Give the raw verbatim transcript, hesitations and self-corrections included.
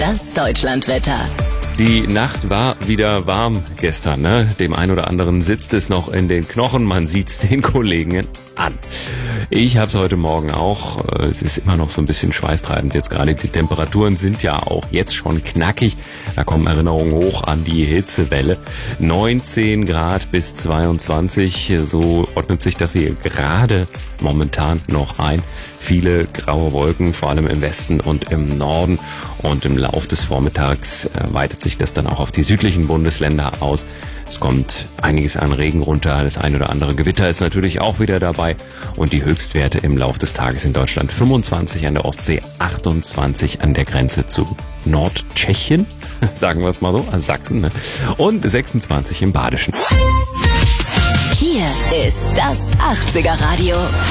Das Deutschlandwetter. Die Nacht war wieder warm gestern, ne? Dem einen oder anderen sitzt es noch in den Knochen, man sieht's den Kollegen an. Ich hab's heute Morgen auch. Es ist immer noch so ein bisschen schweißtreibend jetzt gerade. Die Temperaturen sind ja auch jetzt schon knackig. Da kommen Erinnerungen hoch an die Hitzewelle. neunzehn Grad bis zweiundzwanzig. So ordnet sich das hier gerade momentan noch ein. Viele graue Wolken, vor allem im Westen und im Norden. Und im Lauf des Vormittags weitet sich das dann auch auf die südlichen Bundesländer aus. Es kommt einiges an Regen runter. Das ein oder andere Gewitter ist natürlich auch wieder dabei. Und die Höchstwerte im Lauf des Tages in Deutschland: fünfundzwanzig an der Ostsee, achtundzwanzig an der Grenze zu Nordtschechien, sagen wir es mal so, also Sachsen, ne? Und sechsundzwanzig im Badischen. Hier ist das achtziger Radio.